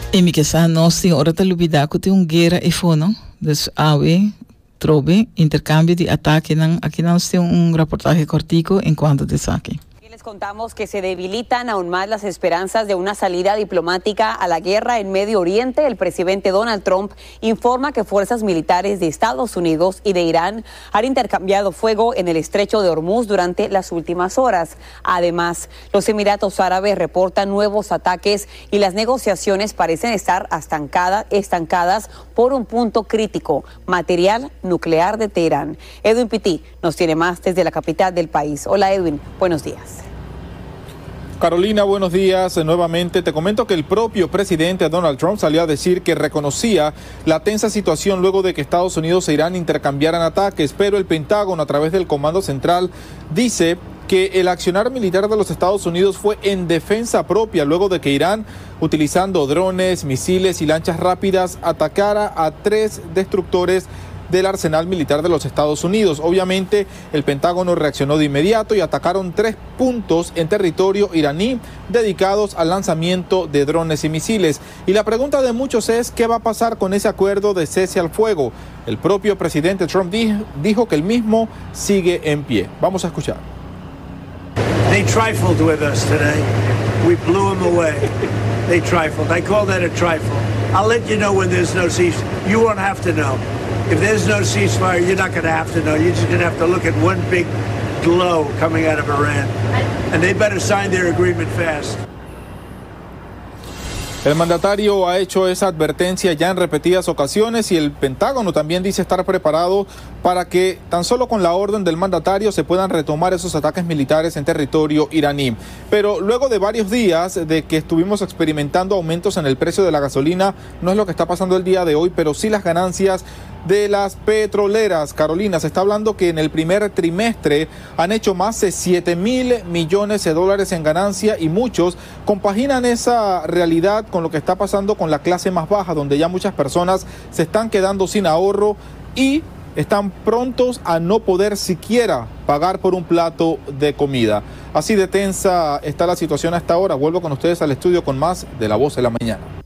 En mi casa nós tem hora lubidaco tem guerra e fono, dus awe trobe intercambio de ataque aqui nós tem reportaje cortico en cuanto de saque. Les contamos que se debilitan aún más las esperanzas de una salida diplomática a la guerra en Medio Oriente. El presidente Donald Trump informa que fuerzas militares de Estados Unidos y de Irán han intercambiado fuego en el estrecho de Hormuz durante las últimas horas. Además, los Emiratos Árabes reportan nuevos ataques y las negociaciones parecen estar estancadas por un punto crítico: material nuclear de Teherán. Edwin Pitti nos tiene más desde la capital del país. Hola Edwin, buenos días. Carolina, buenos días. Nuevamente te comento que el propio presidente Donald Trump salió a decir que reconocía la tensa situación luego de que Estados Unidos e Irán intercambiaran ataques, pero el Pentágono, a través del Comando Central, dice que el accionar militar de los Estados Unidos fue en defensa propia luego de que Irán, utilizando drones, misiles y lanchas rápidas, atacara a 3 destructores del arsenal militar de los Estados Unidos. Obviamente, el Pentágono reaccionó de inmediato y atacaron 3 puntos en territorio iraní dedicados al lanzamiento de drones y misiles. Y la pregunta de muchos es, ¿qué va a pasar con ese acuerdo de cese al fuego? El propio presidente Trump dijo que el mismo sigue en pie. Vamos a escuchar. They trifled with us today. We blew them away. They trifled. I call that a trifle. I'll let you know when there's no ceasefire. You won't have to know. If there's no ceasefire, you're not going to have to know. You're just going to have to look at one big glow coming out of Iran. And they better sign their agreement fast. El mandatario ha hecho esa advertencia ya en repetidas ocasiones y el Pentágono también dice estar preparado para que tan solo con la orden del mandatario se puedan retomar esos ataques militares en territorio iraní. Pero luego de varios días de que estuvimos experimentando aumentos en el precio de la gasolina, no es lo que está pasando el día de hoy, pero sí las ganancias de las petroleras. Carolina, se está hablando que en el primer trimestre han hecho más de $7,000 millones en ganancia y muchos compaginan esa realidad con lo que está pasando con la clase más baja, donde ya muchas personas se están quedando sin ahorro y están prontos a no poder siquiera pagar por un plato de comida. Así de tensa está la situación hasta ahora. Vuelvo con ustedes al estudio con más de La Voz de la Mañana.